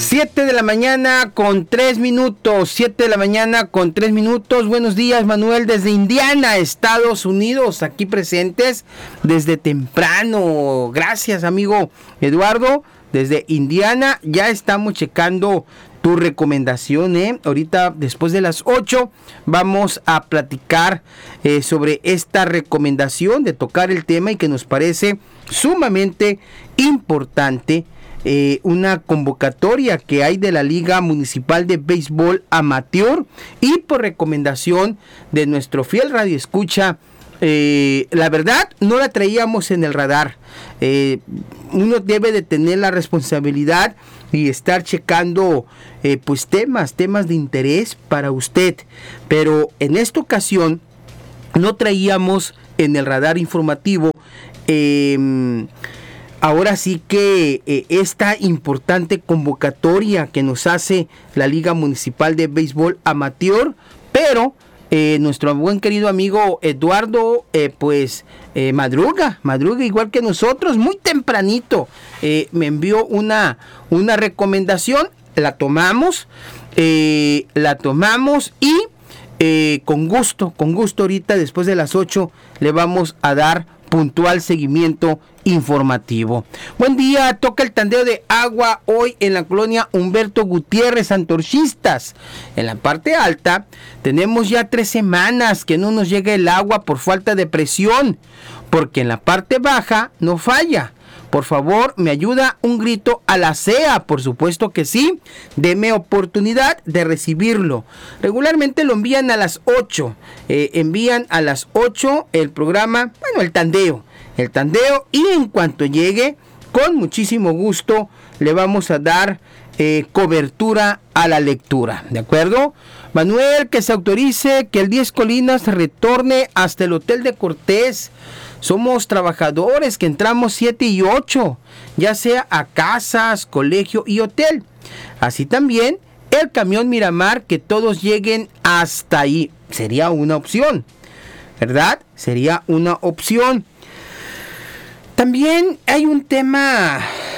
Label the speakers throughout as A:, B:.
A: 7 de la mañana con 3 minutos. 7 de la mañana con 3 minutos. Buenos días, Manuel, desde Indiana, Estados Unidos, aquí presentes desde temprano. Gracias, amigo Eduardo, desde Indiana. Ya estamos checando tu recomendación, Ahorita, después de las 8, vamos a platicar sobre esta recomendación de tocar el tema y que nos parece sumamente importante. Una convocatoria que hay de la Liga Municipal de Béisbol Amateur y por recomendación de nuestro fiel radioescucha. La verdad no la traíamos en el radar. Uno debe de tener la responsabilidad y estar checando pues temas de interés para usted, pero en esta ocasión no traíamos en el radar informativo ahora sí que esta importante convocatoria que nos hace la Liga Municipal de Béisbol Amateur, pero nuestro buen querido amigo Eduardo madruga igual que nosotros, muy tempranito me envió una recomendación, la tomamos y con gusto ahorita después de las 8 le vamos a dar puntual seguimiento informativo. Buen día, toca el tandeo de agua hoy en la colonia Humberto Gutiérrez, Antorchistas. En la parte alta tenemos ya 3 semanas que no nos llega el agua por falta de presión, porque en la parte baja no falla. Por favor, me ayuda un grito a la CEA, por supuesto que sí. Deme oportunidad de recibirlo. Regularmente lo envían a las 8. Envían a las 8 el programa, el tandeo. Y en cuanto llegue, con muchísimo gusto, le vamos a dar cobertura a la lectura. ¿De acuerdo? Manuel, que se autorice que el 10 Colinas retorne hasta el Hotel de Cortés. Somos trabajadores que entramos 7 y 8, ya sea a casas, colegio y hotel. Así también el camión Miramar, que todos lleguen hasta ahí. Sería una opción, ¿verdad? Sería una opción. También hay un tema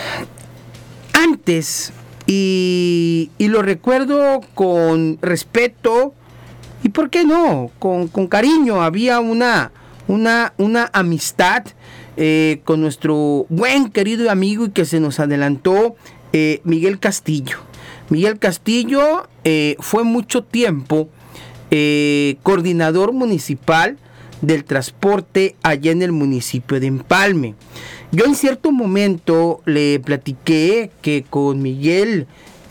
A: antes y lo recuerdo con respeto y, ¿por qué no?, con cariño. Había una amistad con nuestro buen querido amigo y que se nos adelantó, Miguel Castillo. Miguel Castillo fue mucho tiempo coordinador municipal del transporte allá en el municipio de Empalme. Yo en cierto momento le platiqué que con Miguel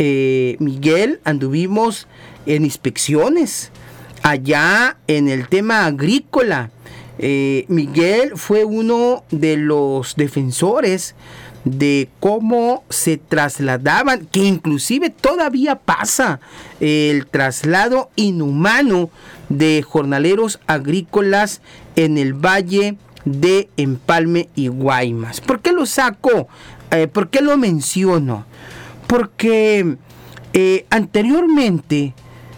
A: anduvimos en inspecciones allá en el tema agrícola. Miguel fue uno de los defensores de cómo se trasladaban, que inclusive todavía pasa el traslado inhumano de jornaleros agrícolas en el valle de Empalme y Guaymas. ¿Por qué lo saco? ¿Por qué lo menciono? Porque anteriormente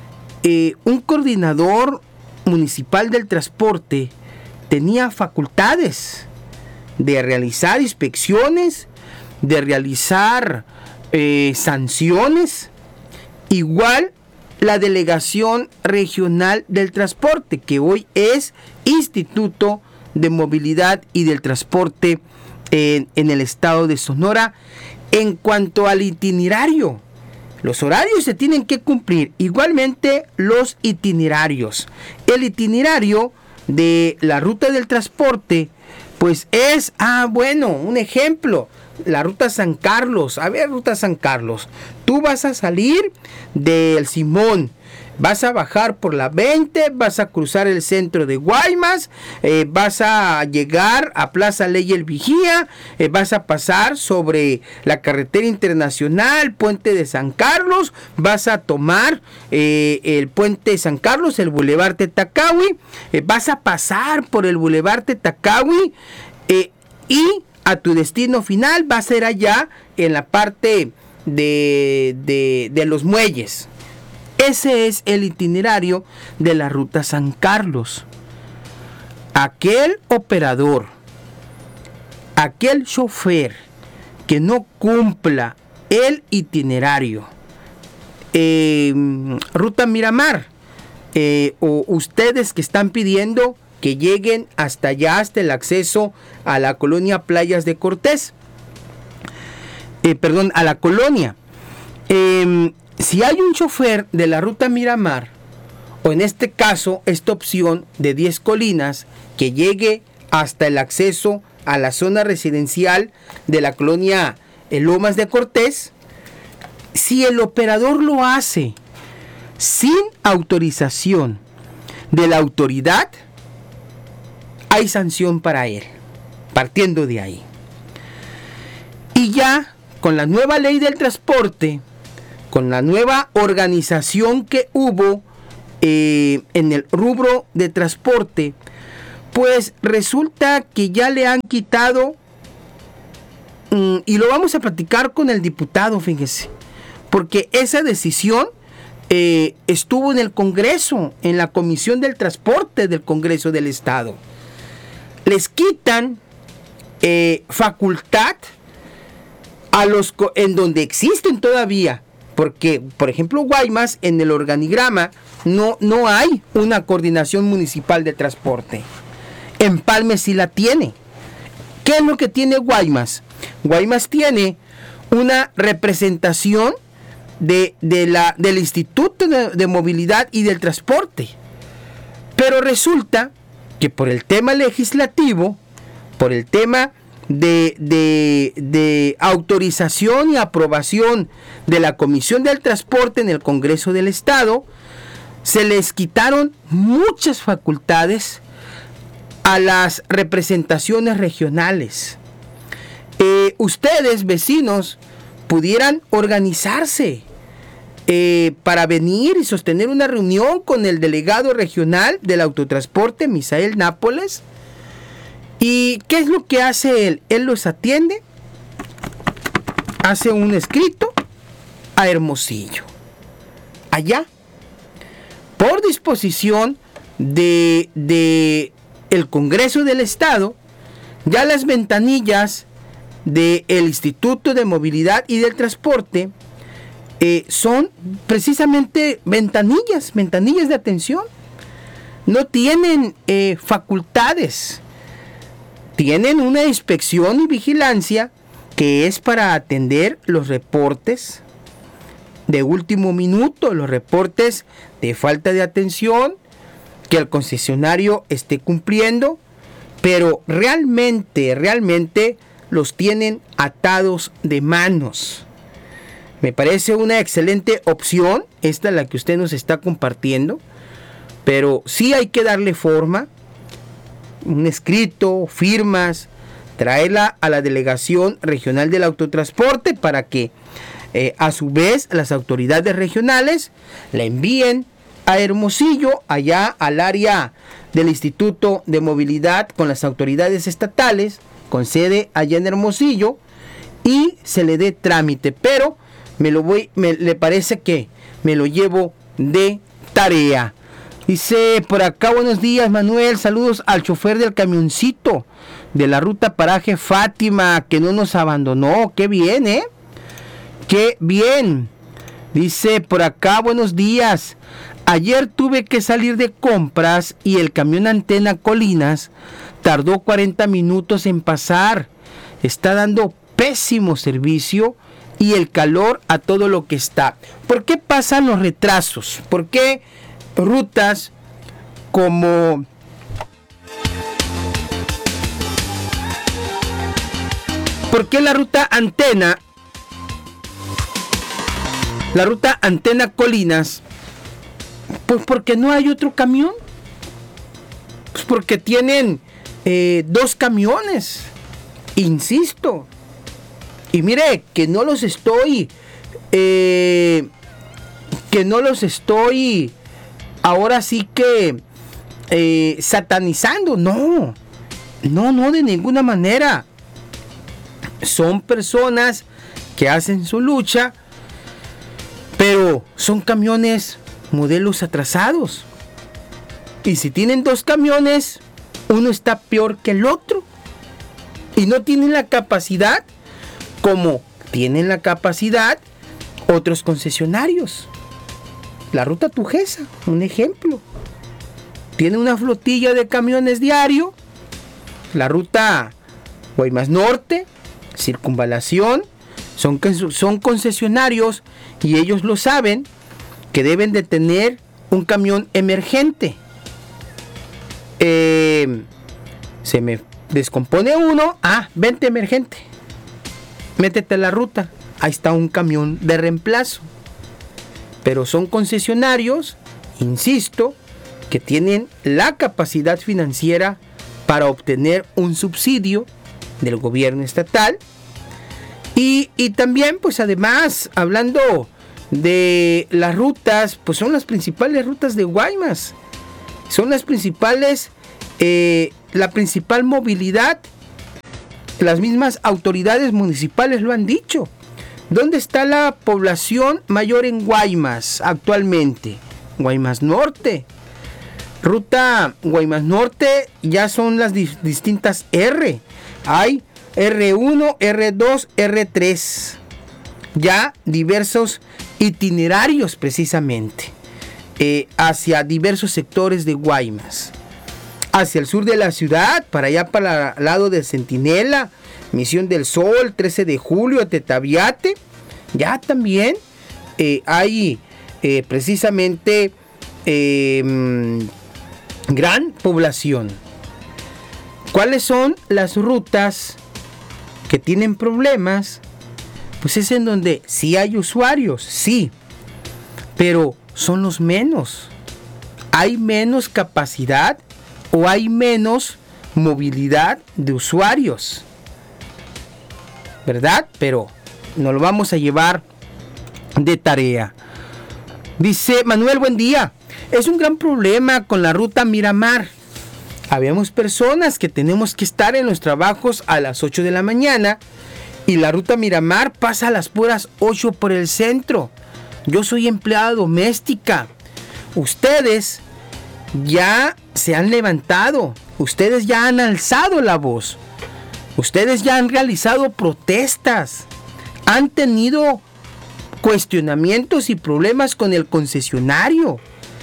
A: un coordinador municipal del transporte tenía facultades de realizar inspecciones, de realizar sanciones. Igual la Delegación Regional del Transporte, que hoy es Instituto de Movilidad y del Transporte en el estado de Sonora. En cuanto al itinerario, los horarios se tienen que cumplir. Igualmente los itinerarios. El itinerario de la ruta del transporte, pues es, un ejemplo, la ruta San Carlos. A ver, ruta San Carlos, tú vas a salir del Simón, vas a bajar por la 20, vas a cruzar el centro de Guaymas, vas a llegar a Plaza Ley el Vigía, vas a pasar sobre la carretera internacional, puente de San Carlos, vas a tomar el puente de San Carlos, el Boulevard Tetacawi, vas a pasar por el Boulevard Tetacawi y a tu destino final va a ser allá en la parte de los muelles. Ese es el itinerario de la ruta San Carlos. Aquel operador, aquel chofer que no cumpla el itinerario. Ruta Miramar, o ustedes que están pidiendo que lleguen hasta allá, hasta el acceso a la colonia Playas de Cortés, a la colonia. Si hay un chofer de la Ruta Miramar, o en este caso, esta opción de 10 colinas, que llegue hasta el acceso a la zona residencial de la colonia Lomas de Cortés, si el operador lo hace sin autorización de la autoridad, hay sanción para él, partiendo de ahí. Y ya con la nueva ley del transporte, con la nueva organización que hubo en el rubro de transporte, pues resulta que ya le han quitado, y lo vamos a platicar con el diputado, fíjese, porque esa decisión estuvo en el Congreso, en la Comisión del Transporte del Congreso del Estado. Les quitan facultad a los en donde existen todavía, porque por ejemplo Guaymas, en el organigrama no hay una coordinación municipal de transporte. Empalme sí la tiene. ¿Qué es lo que tiene Guaymas? Guaymas tiene una representación del Instituto de Movilidad y del Transporte, pero resulta que por el tema legislativo, por el tema de autorización y aprobación de la Comisión del Transporte en el Congreso del Estado, se les quitaron muchas facultades a las representaciones regionales. Ustedes, vecinos, pudieran organizarse para venir y sostener una reunión con el delegado regional del autotransporte, Misael Nápoles. ¿Y qué es lo que hace él? Él los atiende, hace un escrito a Hermosillo, allá, por disposición de el Congreso del Estado. Ya las ventanillas del Instituto de Movilidad y del Transporte son precisamente ventanillas de atención. No tienen facultades. Tienen una inspección y vigilancia que es para atender los reportes de último minuto, los reportes de falta de atención que el concesionario esté cumpliendo, pero realmente los tienen atados de manos. Me parece una excelente opción, esta es la que usted nos está compartiendo, pero sí hay que darle forma, un escrito, firmas, traerla a la Delegación Regional del Autotransporte para que a su vez las autoridades regionales la envíen a Hermosillo, allá al área del Instituto de Movilidad con las autoridades estatales, con sede allá en Hermosillo, y se le dé trámite. Pero le parece que me lo llevo de tarea. Dice por acá, buenos días Manuel, saludos al chofer del camioncito de la ruta Paraje Fátima que no nos abandonó. Qué bien, qué bien. Dice por acá, buenos días. Ayer tuve que salir de compras y el camión Antena Colinas tardó 40 minutos en pasar. Está dando pésimo servicio y el calor a todo lo que está. ¿Por qué pasan los retrasos? ¿Por qué rutas como la ruta Antena Colinas? Pues porque no hay otro camión. Pues porque tienen 2 camiones, insisto. Y mire que no los estoy ahora sí que satanizando. No, de ninguna manera. Son personas que hacen su lucha, pero son camiones modelos atrasados. Y si tienen 2 camiones, uno está peor que el otro. Y no tienen la capacidad como tienen la capacidad otros concesionarios. La ruta Tujesa, un ejemplo. Tiene una flotilla de camiones diario. La ruta Guaymas Norte, Circunvalación, son concesionarios y ellos lo saben que deben de tener un camión emergente. Se me descompone uno, vente emergente, métete a la ruta, ahí está un camión de reemplazo. Pero son concesionarios, insisto, que tienen la capacidad financiera para obtener un subsidio del gobierno estatal. Y también, pues además, hablando de las rutas, pues son las principales rutas de Guaymas. Son las principales, la principal movilidad. Las mismas autoridades municipales lo han dicho. ¿Dónde está la población mayor en Guaymas actualmente? Guaymas Norte. Ruta Guaymas Norte ya son las distintas R. Hay R1, R2, R3. Ya diversos itinerarios precisamente hacia diversos sectores de Guaymas. Hacia el sur de la ciudad, para allá para el lado de Centinela, Misión del Sol, 13 de julio, Tetaviate. Ya también hay precisamente gran población. ¿Cuáles son las rutas que tienen problemas? Pues es en donde sí hay usuarios, sí, pero son los menos. Hay menos capacidad o hay menos movilidad de usuarios, ¿verdad? Pero nos lo vamos a llevar de tarea. Dice Manuel, buen día. Es un gran problema con la ruta Miramar. Habemos personas que tenemos que estar en los trabajos a las 8 de la mañana y la ruta Miramar pasa a las puras 8 por el centro. Yo soy empleada doméstica. Ustedes ya se han levantado. Ustedes ya han alzado la voz. Ustedes ya han realizado protestas. Han tenido cuestionamientos y problemas con el concesionario.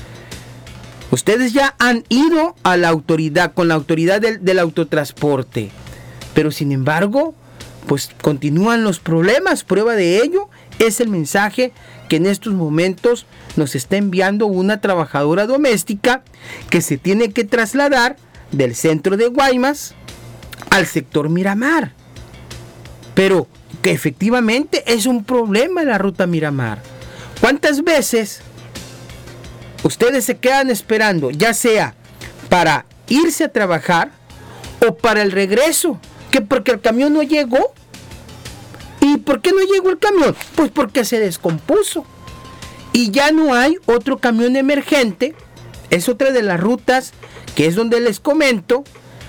A: Ustedes ya han ido a la autoridad, con la autoridad del autotransporte. Pero sin embargo, pues continúan los problemas. Prueba de ello es el mensaje que en estos momentos nos está enviando una trabajadora doméstica que se tiene que trasladar del centro de Guaymas al sector Miramar. Pero que efectivamente es un problema la ruta Miramar. ¿Cuántas veces ustedes se quedan esperando, ya sea para irse a trabajar o para el regreso? Que porque el camión no llegó. ¿Y por qué no llegó el camión? Pues porque se descompuso. Y ya no hay otro camión emergente. Es otra de las rutas que es donde les comento.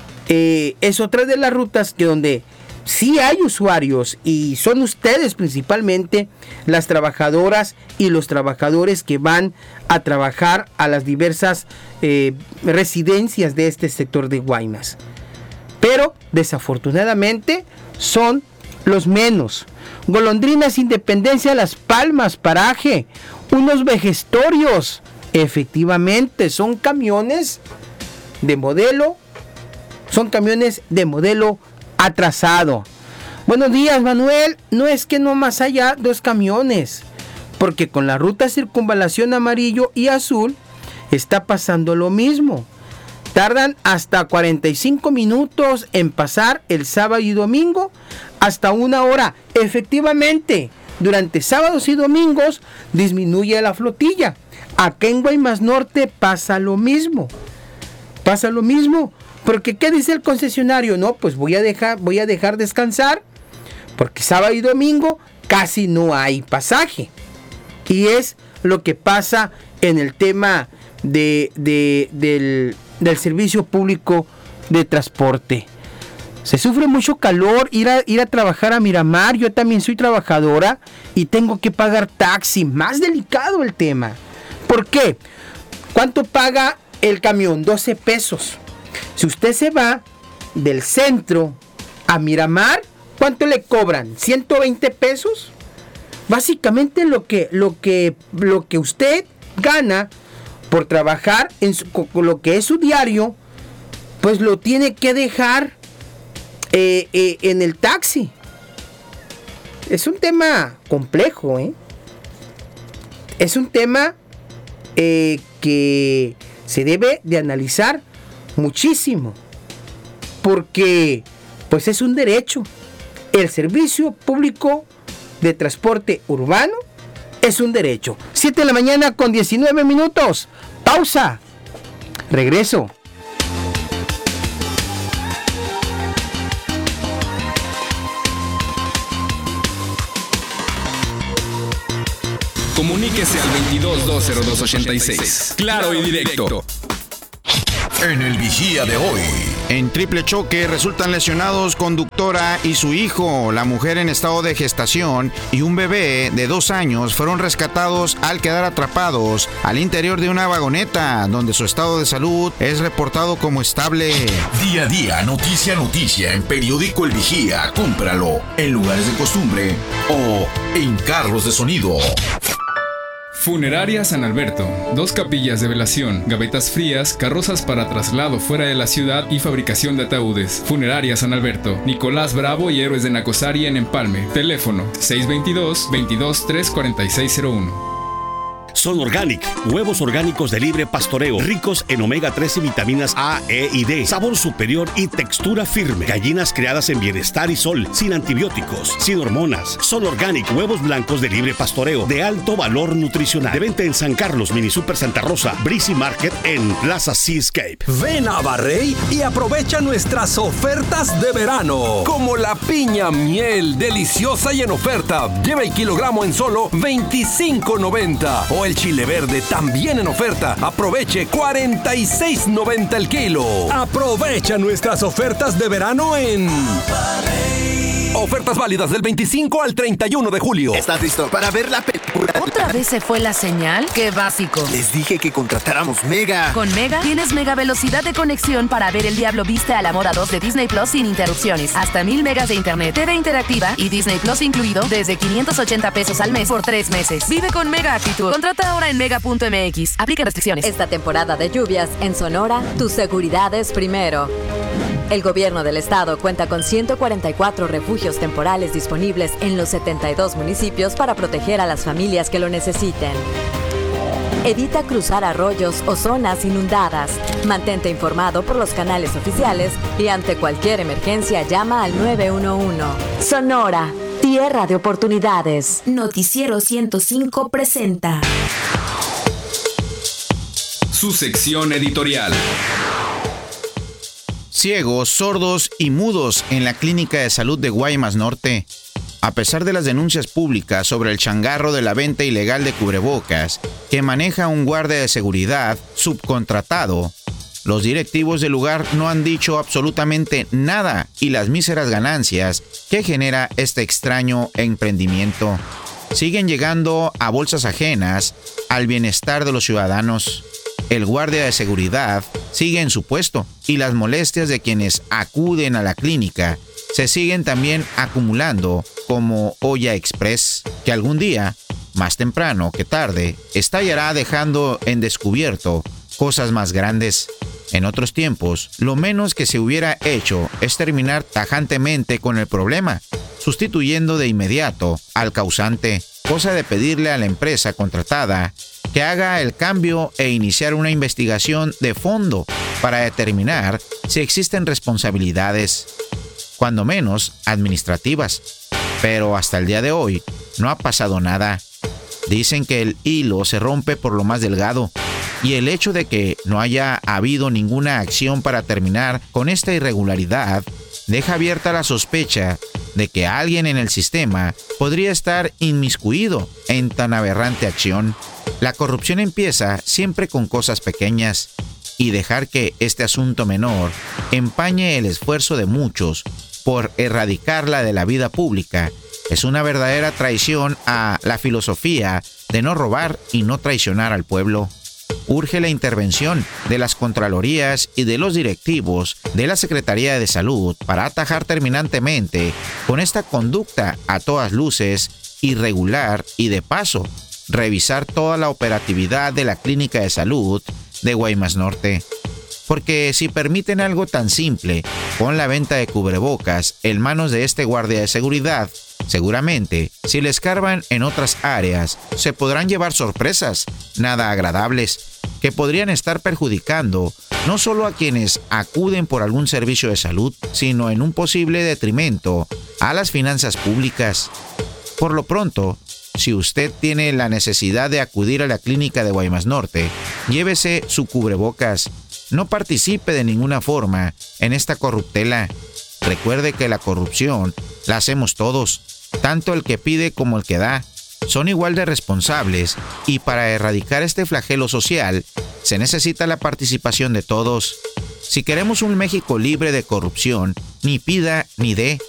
A: Es otra de las rutas que donde sí hay usuarios y son ustedes principalmente las trabajadoras y los trabajadores que van a trabajar a las diversas residencias de este sector de Guaymas. Pero desafortunadamente son los menos. Golondrinas Independencia, Las Palmas, Paraje, unos vejestorios. Efectivamente, son camiones de modelo atrasado. Buenos días, Manuel. No es que no más haya dos camiones, porque con la ruta Circunvalación amarillo y azul está pasando lo mismo. Tardan hasta 45 minutos en pasar el sábado y domingo, hasta 1 hora. Efectivamente, durante sábados y domingos disminuye la flotilla. Acá en Guaymas Norte pasa lo mismo. Porque ¿qué dice el concesionario? No, pues voy a dejar descansar, porque sábado y domingo casi no hay pasaje. Y es lo que pasa en el tema del servicio público de transporte. Se sufre mucho calor, ir a trabajar a Miramar. Yo también soy trabajadora y tengo que pagar taxi. Más delicado el tema. ¿Por qué? ¿Cuánto paga el camión? 12 pesos. Si usted se va del centro a Miramar, ¿Cuánto le cobran? ¿120 pesos? Básicamente lo que usted gana por trabajar con lo que es su diario, pues lo tiene que dejar en el taxi. Es un tema complejo, Es un tema que se debe de analizar muchísimo, porque pues es un derecho. El servicio público de transporte urbano es un derecho. 7 de la mañana con 19 minutos. Pausa. Regreso.
B: Comuníquese al 22-202-86. Claro y directo.
C: En el Vigía de hoy.
D: En triple choque resultan lesionados conductora y su hijo. La mujer en estado de gestación y un bebé de 2 años fueron rescatados al quedar atrapados al interior de una vagoneta, donde su estado de salud es reportado como estable.
C: Día a día, noticia a noticia en Periódico El Vigía. Cómpralo en lugares de costumbre o en carros de sonido.
B: Funeraria San Alberto. 2 capillas de velación, gavetas frías, carrozas para traslado fuera de la ciudad y fabricación de ataúdes. Funeraria San Alberto. Nicolás Bravo y Héroes de Nacosari en Empalme. Teléfono 622-22-34601.
E: Son Organic, huevos orgánicos de libre pastoreo, ricos en omega 3 y vitaminas A, E y D, sabor superior y textura firme. Gallinas criadas en bienestar y sol, sin antibióticos, sin hormonas. Son Organic, huevos blancos de libre pastoreo, de alto valor nutricional. De venta en San Carlos, Mini Super Santa Rosa, Breezy Market en Plaza Seascape.
F: Ven a Barrey y aprovecha nuestras ofertas de verano, como la piña miel, deliciosa y en oferta. Lleva el kilogramo en solo $25.90. O el chile verde también en oferta. Aproveche $46.90 el kilo. Aprovecha nuestras ofertas de verano en ofertas válidas del 25 al 31 de julio.
G: ¿Estás listo para ver la película?
H: ¿Otra vez se fue la señal? ¡Qué básico!
G: Les dije que contratáramos Mega.
H: Con Mega tienes mega velocidad de conexión para ver El Diablo Viste a la Moda 2 de Disney Plus sin interrupciones. Hasta 1000 megas de internet, TV interactiva y Disney Plus incluido desde 580 pesos al mes por 3 meses. Vive con Mega actitud. Contrata ahora en mega.mx. Aplica restricciones.
I: Esta temporada de lluvias en Sonora, tu seguridad es primero. El gobierno del estado cuenta con 144 refugios temporales disponibles en los 72 municipios para proteger a las familias que lo necesiten. Evita cruzar arroyos o zonas inundadas. Mantente informado por los canales oficiales y ante cualquier emergencia llama al 911. Sonora, tierra de oportunidades.
H: Noticiero 105 presenta
B: su sección editorial.
D: Ciegos, sordos y mudos en la Clínica de Salud de Guaymas Norte. A pesar de las denuncias públicas sobre el changarro de la venta ilegal de cubrebocas que maneja un guardia de seguridad subcontratado, los directivos del lugar no han dicho absolutamente nada y las míseras ganancias que genera este extraño emprendimiento siguen llegando a bolsas ajenas al bienestar de los ciudadanos. El guardia de seguridad sigue en su puesto y las molestias de quienes acuden a la clínica se siguen también acumulando como olla express, que algún día, más temprano que tarde, estallará dejando en descubierto cosas más grandes. En otros tiempos, lo menos que se hubiera hecho es terminar tajantemente con el problema, sustituyendo de inmediato al causante, cosa de pedirle a la empresa contratada que haga el cambio e iniciar una investigación de fondo para determinar si existen responsabilidades, cuando menos administrativas. Pero hasta el día de hoy no ha pasado nada. Dicen que el hilo se rompe por lo más delgado, y el hecho de que no haya habido ninguna acción para terminar con esta irregularidad deja abierta la sospecha de que alguien en el sistema podría estar inmiscuido en tan aberrante acción. La corrupción empieza siempre con cosas pequeñas, y dejar que este asunto menor empañe el esfuerzo de muchos por erradicarla de la vida pública es una verdadera traición a la filosofía de no robar y no traicionar al pueblo. urge la intervención de las Contralorías y de los directivos de la Secretaría de Salud para atajar terminantemente con esta conducta a todas luces irregular y de paso revisar toda la operatividad de la Clínica de Salud de Guaymas Norte. Porque si permiten algo tan simple con la venta de cubrebocas en manos de este guardia de seguridad, seguramente, si le escarban en otras áreas, se podrán llevar sorpresas nada agradables que podrían estar perjudicando no solo a quienes acuden por algún servicio de salud, sino en un posible detrimento a las finanzas públicas. Por lo pronto, si usted tiene la necesidad de acudir a la clínica de Guaymas Norte, llévese su cubrebocas. No participe de ninguna forma en esta corruptela. Recuerde que la corrupción la hacemos todos, tanto el que pide como el que da. Son igual de responsables y para erradicar este flagelo social se necesita la participación de todos. Si queremos un México libre de corrupción, ni pida ni dé,